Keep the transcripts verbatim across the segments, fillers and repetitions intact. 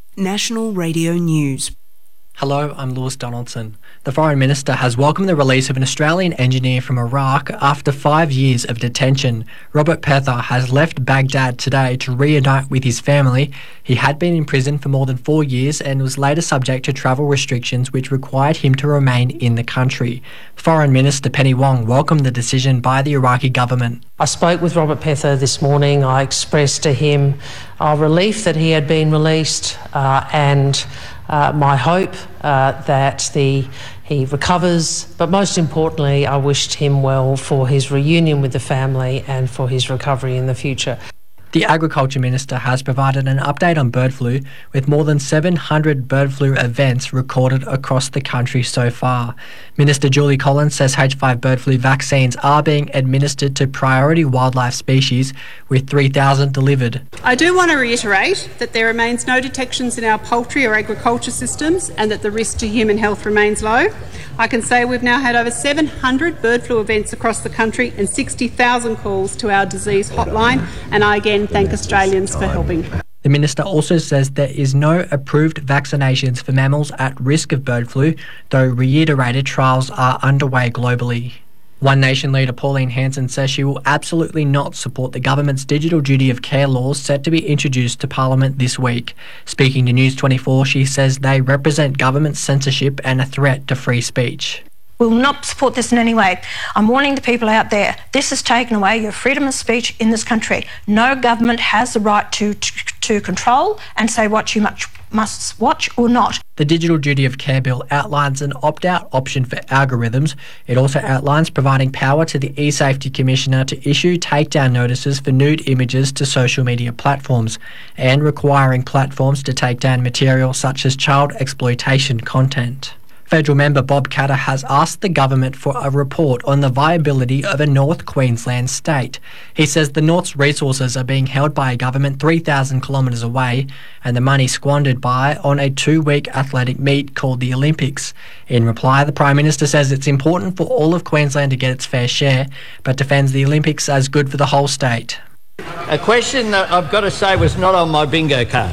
National Radio News. Hello, I'm Lewis Donaldson. The Foreign Minister has welcomed the release of an Australian engineer from Iraq after five years of detention. Robert Pether has left Baghdad today to reunite with his family. He had been in prison for more than four years and was later subject to travel restrictions which required him to remain in the country. Foreign Minister Penny Wong welcomed the decision by the Iraqi government. I spoke with Robert Pether this morning. I expressed to him our relief that he had been released uh, and Uh, my hope uh, that the, he recovers, but most importantly, I wished him well for his reunion with the family and for his recovery in the future. The Agriculture Minister has provided an update on bird flu, with more than seven hundred bird flu events recorded across the country so far. Minister Julie Collins says H five bird flu vaccines are being administered to priority wildlife species, with three thousand delivered. I do want to reiterate that there remains no detections in our poultry or agriculture systems and that the risk to human health remains low. I can say we've now had over seven hundred bird flu events across the country and sixty thousand calls to our disease hotline, and I again thank Australians for helping. The Minister also says there is no approved vaccinations for mammals at risk of bird flu, though reiterated trials are underway globally. One Nation leader Pauline Hanson says she will absolutely not support the government's digital duty of care laws set to be introduced to Parliament this week. Speaking to News twenty-four, she says they represent government censorship and a threat to free speech. We will not support this in any way. I'm warning the people out there, this has taken away your freedom of speech in this country. No government has the right to, to, to control and say what you must, must watch or not. The Digital Duty of Care Bill outlines an opt-out option for algorithms. It also outlines providing power to the e-Safety Commissioner to issue takedown notices for nude images to social media platforms and requiring platforms to take down material such as child exploitation content. Federal member Bob Katter has asked the government for a report on the viability of a North Queensland state. He says the North's resources are being held by a government three thousand kilometres away and the money squandered by on a two-week athletic meet called the Olympics. In reply, the Prime Minister says it's important for all of Queensland to get its fair share, but defends the Olympics as good for the whole state. A question that I've got to say was not on my bingo card.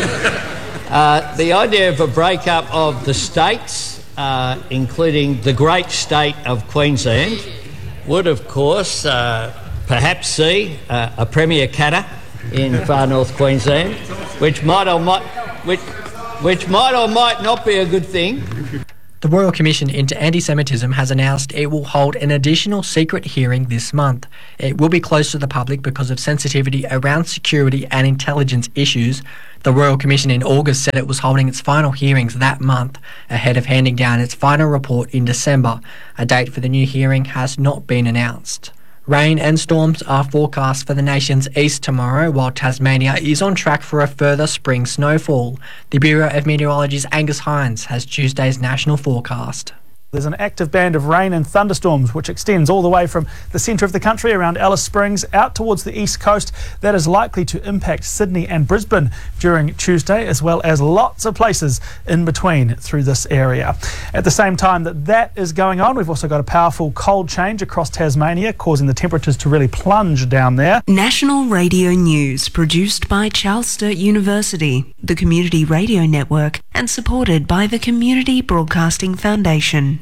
uh, the idea of a breakup of the states, Uh, including the great state of Queensland, would of course uh, perhaps see uh, a Premier Katter in far north Queensland, which might or might which, which might or might not be a good thing. The Royal Commission into Anti-Semitism has announced it will hold an additional secret hearing this month. It will be closed to the public because of sensitivity around security and intelligence issues. The Royal Commission in August said it was holding its final hearings that month, ahead of handing down its final report in December. A date for the new hearing has not been announced. Rain and storms are forecast for the nation's east tomorrow, while Tasmania is on track for a further spring snowfall. The Bureau of Meteorology's Angus Hines has Tuesday's national forecast. There's an active band of rain and thunderstorms which extends all the way from the centre of the country around Alice Springs out towards the east coast. That is likely to impact Sydney and Brisbane during Tuesday, as well as lots of places in between through this area. At the same time that that is going on, we've also got a powerful cold change across Tasmania, causing the temperatures to really plunge down there. National Radio News, produced by Charles Sturt University, the Community Radio Network, and supported by the Community Broadcasting Foundation.